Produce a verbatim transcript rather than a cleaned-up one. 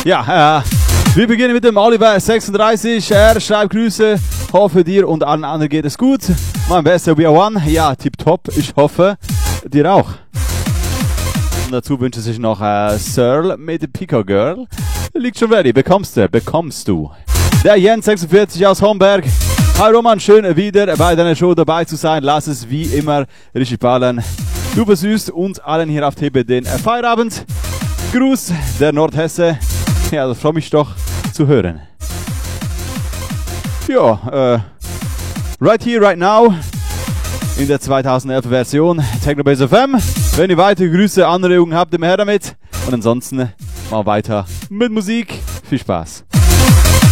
Ja, äh, wir beginnen mit dem Oliver sechsunddreißig. Er schreibt Grüße. Hoffe dir und allen anderen geht es gut. Mein bester We Are One. Ja, tipptopp. Ich hoffe, dir auch. Und dazu wünsche sich noch äh, Searle mit Pico Girl. Liegt schon ready. Bekommst du, bekommst du. Der Jens sechsundvierzig aus Homberg. Hi Roman, schön wieder bei deiner Show dabei zu sein. Lass es wie immer richtig ballern. Du versüßt uns allen hier auf T B den Feierabend. Gruß, der Nordhesse. Ja, das freut mich doch zu hören. Ja, äh, right here, right now, in der zweitausendelf Version Technobase F M. Wenn ihr weitere Grüße, Anregungen habt, immer her damit. Und ansonsten mal weiter mit Musik. Viel Spaß.